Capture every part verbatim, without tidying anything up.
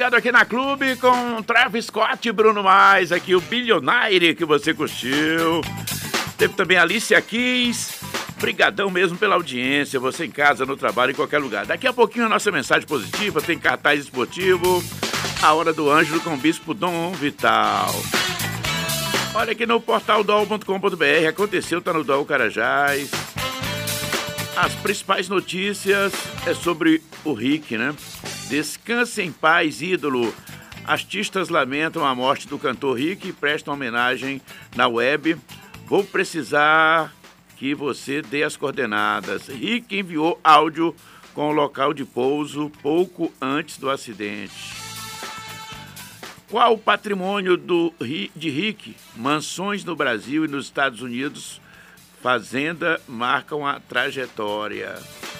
ligado aqui na Clube com Travis Scott e Bruno Mars, aqui o Billionaire que você curtiu. Teve também Alicia Keys. Brigadão mesmo pela audiência, você em casa, no trabalho, em qualquer lugar. Daqui a pouquinho a nossa mensagem positiva, tem cartaz esportivo, a Hora do Ângelo com o Bispo Dom Vital. Olha aqui no portal dol ponto com ponto br, aconteceu, tá no Dol Carajás. As principais notícias é sobre o Rick, né? Descanse em paz, ídolo. Artistas lamentam a morte do cantor Rick e prestam homenagem na web. Vou precisar que você dê as coordenadas. Rick enviou áudio com o local de pouso pouco antes do acidente. Qual o patrimônio do, de Rick? Mansões no Brasil e nos Estados Unidos, fazenda, marcam a trajetória.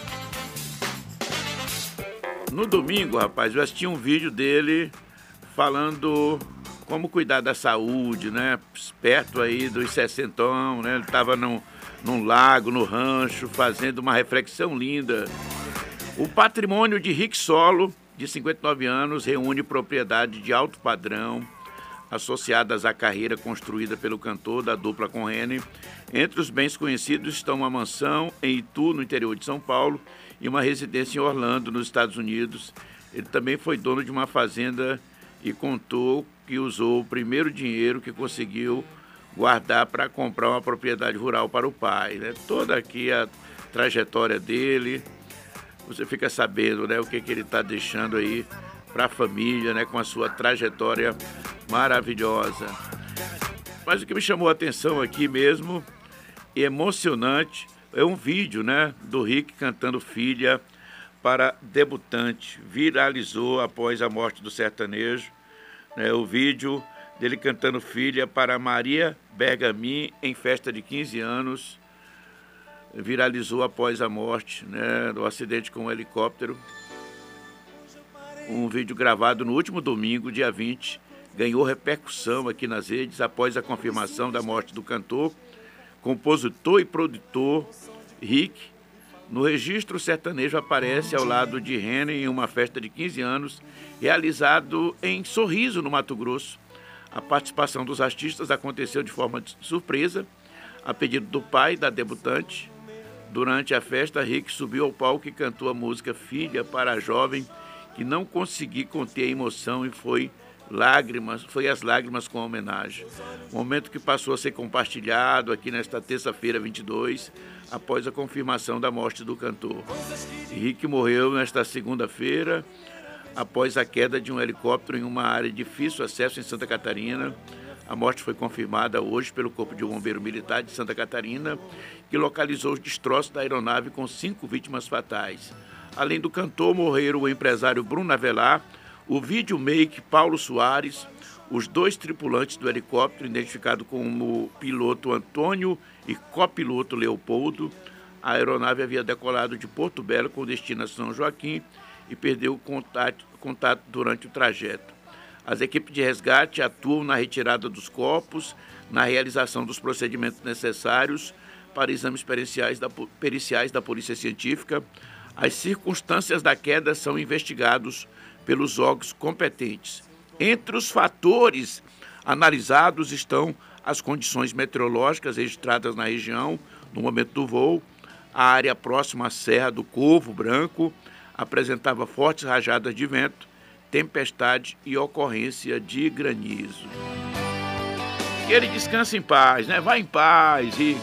No domingo, rapaz, eu assisti um vídeo dele falando como cuidar da saúde, né? Perto aí dos sessentão, né? Ele estava num, num lago, no rancho, fazendo uma reflexão linda. O patrimônio de Rick Solo, de cinquenta e nove anos, reúne propriedade de alto padrão associadas à carreira construída pelo cantor da dupla com Rene. Entre os bens conhecidos estão uma mansão em Itu, no interior de São Paulo, e uma residência em Orlando, nos Estados Unidos. Ele também foi dono de uma fazenda e contou que usou o primeiro dinheiro que conseguiu guardar para comprar uma propriedade rural para o pai, né? Toda aqui a trajetória dele, você fica sabendo, né, o que, que ele está deixando aí para a família, né, com a sua trajetória maravilhosa. Mas o que me chamou a atenção aqui mesmo, e emocionante, é um vídeo, né, do Rick cantando Filha para debutante. Viralizou após a morte do sertanejo, né, o vídeo dele cantando Filha para Maria Bergamin em festa de quinze anos. Viralizou após a morte, né, do acidente com um helicóptero. Um vídeo gravado no último domingo, dia vinte, ganhou repercussão aqui nas redes após a confirmação da morte do cantor, compositor e produtor Rick. No registro, o sertanejo aparece ao lado de Rene em uma festa de quinze anos, realizado em Sorriso, no Mato Grosso. A participação dos artistas aconteceu de forma de surpresa, a pedido do pai da debutante. Durante a festa, Rick subiu ao palco e cantou a música Filha para a jovem, que não consegui conter a emoção e foi lágrimas, foi as lágrimas com a homenagem. Momento que passou a ser compartilhado aqui nesta terça-feira, vinte e dois, após a confirmação da morte do cantor. Rick morreu nesta segunda-feira, após a queda de um helicóptero em uma área de difícil acesso em Santa Catarina. A morte foi confirmada hoje pelo Corpo de Bombeiro Militar de Santa Catarina, que localizou os destroços da aeronave com cinco vítimas fatais. Além do cantor, morreram o empresário Bruno Avelar, o videomaker Paulo Soares, os dois tripulantes do helicóptero, identificado como piloto Antônio e copiloto Leopoldo. A aeronave havia decolado de Porto Belo com destino a São Joaquim e perdeu o contato, contato durante o trajeto. As equipes de resgate atuam na retirada dos corpos, na realização dos procedimentos necessários para exames periciais da, periciais da Polícia Científica. As circunstâncias da queda são investigados pelos órgãos competentes. Entre os fatores analisados estão as condições meteorológicas registradas na região no momento do voo. A área próxima à Serra do Corvo Branco apresentava fortes rajadas de vento, tempestade e ocorrência de granizo. Que ele descanse em paz, né? Vai em paz, Rick.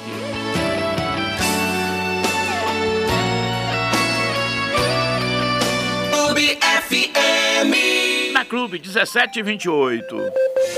Clube F M. Na Clube dezessete e vinte e oito.